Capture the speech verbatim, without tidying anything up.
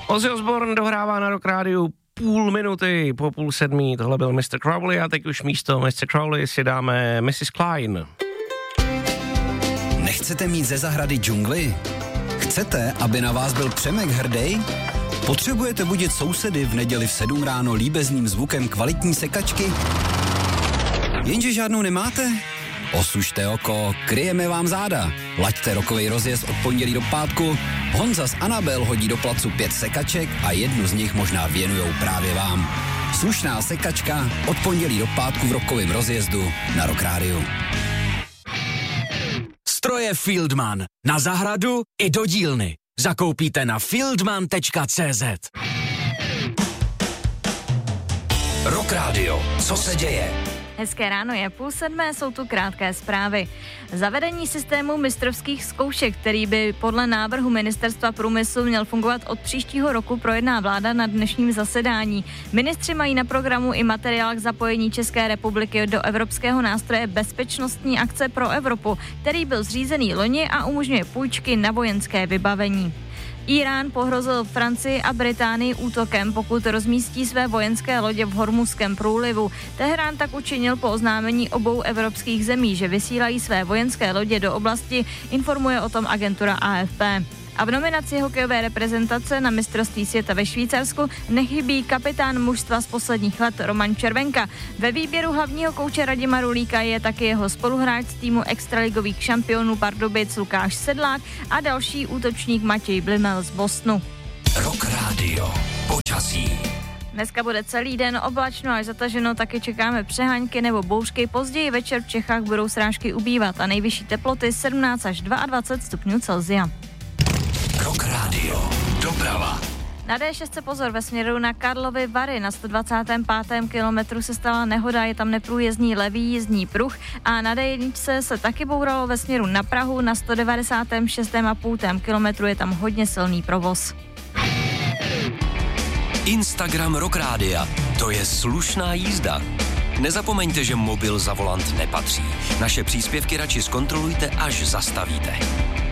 Ozzy Osbourne dohrává na Rock Rádiu půl minuty po půl sedmí. Tohle byl mister Crowley a teď už místo mister Crowley si dáme missus Klein. Nechcete mít ze zahrady džungli? Chcete, aby na vás byl Přemek hrdej? Potřebujete budit sousedy v neděli v sedm ráno líbezným zvukem kvalitní sekačky? Jenže žádnou nemáte? Osušte oko, kryjeme vám záda. Laďte rokovej rozjezd od pondělí do pátku. Honza s Anabel hodí do placu pět sekaček a jednu z nich možná věnujou právě vám. Slušná sekačka od pondělí do pátku v rokovém rozjezdu na Rock Rádiu. Stroje Fieldman. Na zahradu i do dílny. Zakoupíte na fieldman tečka cé zet. Rock Radio. Co se děje? Hezké ráno, je půl sedmé, jsou tu krátké zprávy. Zavedení systému mistrovských zkoušek, který by podle návrhu Ministerstva průmyslu měl fungovat od příštího roku, projedná vláda na dnešním zasedání. Ministři mají na programu i materiál k zapojení České republiky do evropského nástroje Bezpečnostní akce pro Evropu, který byl zřízený loni a umožňuje půjčky na vojenské vybavení. Irán pohrozil Francii a Británii útokem, pokud rozmístí své vojenské lodě v Hormuzském průlivu. Teherán tak učinil po oznámení obou evropských zemí, že vysílají své vojenské lodě do oblasti, informuje o tom agentura A F P. A v nominaci hokejové reprezentace na mistrovství světa ve Švýcarsku nechybí kapitán mužstva z posledních let Roman Červenka. Ve výběru hlavního kouče Radima Rulíka je taky jeho spoluhráč z týmu extraligových šampionů Pardubic Lukáš Sedlák a další útočník Matěj Blimel z Bostonu. Rock Radio. Počasí. Dneska bude celý den oblačno až zataženo, taky čekáme přeháňky nebo bouřky. Později večer v Čechách budou srážky ubývat a nejvyšší teploty sedmnáct až dvacet dva stupňů Celsia. Rock Radio. Doprava. Na D šest pozor, ve směru na Karlovy Vary na sto dvacátém pátém kilometru se stala nehoda, je tam neprůjezdný levý jízdní pruh a na D jedna se taky bouralo ve směru na Prahu na sto devadesátém šestém a půl kilometru, je tam hodně silný provoz. Instagram Rock Rádia. To je slušná jízda. Nezapomeňte, že mobil za volant nepatří. Naše příspěvky radši zkontrolujte, až zastavíte.